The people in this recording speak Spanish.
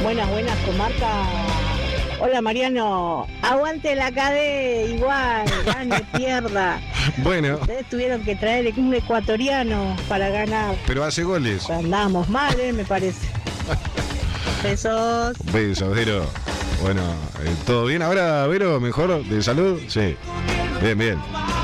Buenas, comarca. Hola Mariano, aguante la KD, igual, gane, pierda. Bueno. Ustedes tuvieron que traer un ecuatoriano para ganar. Pero hace goles. Andamos mal, me parece. Besos. Besos, Vero. Bueno, ¿todo bien ahora, Vero? ¿Mejor? ¿De salud? Sí. Bien.